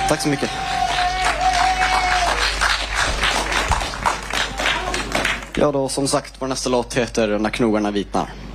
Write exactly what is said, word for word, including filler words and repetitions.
Tack så mycket. Ja då, som sagt, vår nästa låt heter När knogarna vitnar.